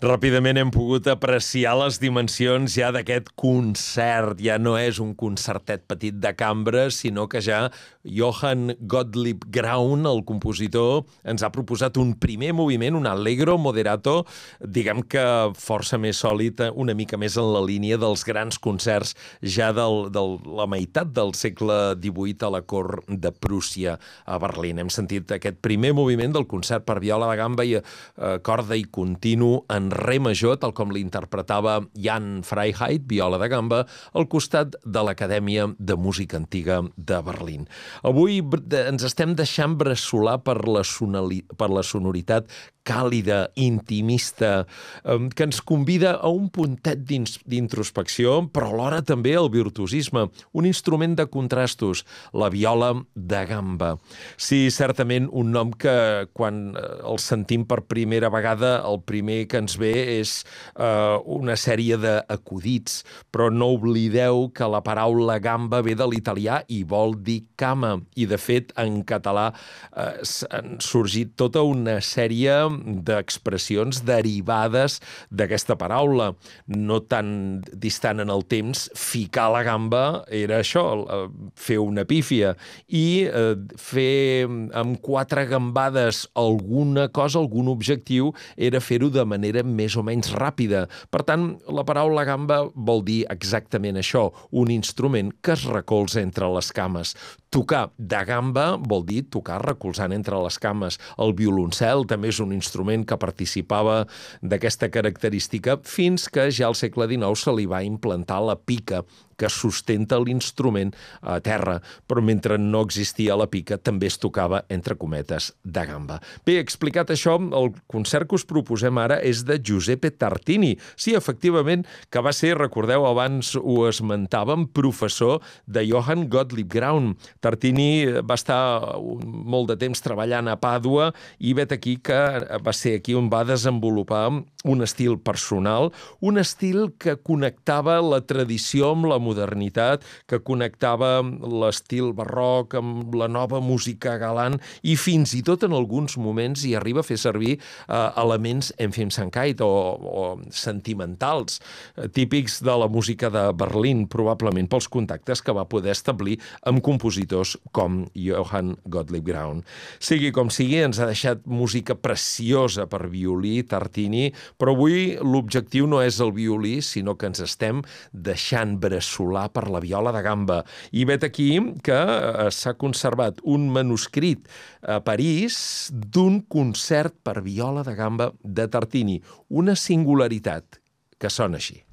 Ràpidament hem pogut apreciar les dimensions ja d'aquest concert. Ja no és un concertet petit de cambra, sinó que ja Johann Gottlieb Graun, el compositor, ens ha proposat un primer moviment, un allegro moderato, diguem que força més sòlid, una mica més en la línia dels grans concerts ja de la meitat del segle XVIII a la cort de Prússia a Berlín. Hem sentit aquest primer moviment del concert per viola de gamba i corda i continu en re major, tal com l'interpretava Jan Freiheit, viola de gamba, al costat de l'Acadèmia de Música Antiga de Berlín. Avui ens estem deixant bressolar per la sonoritat càlida, intimista, que ens convida a un puntet d'introspecció, però alhora també al virtuosisme, un instrument de contrastos, la viola de gamba. Sí, certament un nom que quan el sentim per primera vegada, el primer que ens ve és una sèrie d'acudits, però no oblideu que la paraula gamba ve de l'italià i vol dir cama, i de fet en català han sorgit tota una sèrie d'expressions derivades d'aquesta paraula. No tan distant en el temps, ficar la gamba era això, fer una pífia, i fer amb 4 gambades alguna cosa, algun objectiu, era fer-ho de manera més o menys ràpida. Per tant, la paraula gamba vol dir exactament això, un instrument que es recolza entre les cames. Tocar de gamba vol dir tocar recolzant entre les cames. El violoncel també és un instrument que participava d'aquesta característica fins que ja al segle XIX se li va implantar la pica, que sustenta l'instrument a terra, però mentre no existia la pica també es tocava, entre cometes, de gamba. Bé, explicat això, el concert que us proposem ara és de Giuseppe Tartini. Sí, efectivament, que va ser, recordeu, abans ho esmentàvem, professor de Johann Gottlieb Graun. Tartini va estar molt de temps treballant a Pàdua i vet aquí que va ser aquí on va desenvolupar un estil personal, un estil que connectava la tradició amb la modernitat, que connectava l'estil barroc amb la nova música galant i fins i tot en alguns moments hi arriba a fer servir elements Empfindsamkeit o sentimentals, típics de la música de Berlín, probablement pels contactes que va poder establir amb compositors com Johann Gottlieb Graun. Sigui com sigui, ens ha deixat música preciosa per violí, Tartini, però avui l'objectiu no és el violí, sinó que ens estem deixant bressolar per la viola de gamba. I vet aquí que s'ha conservat un manuscrit a París d'un concert per viola de gamba de Tartini. Una singularitat que sona així.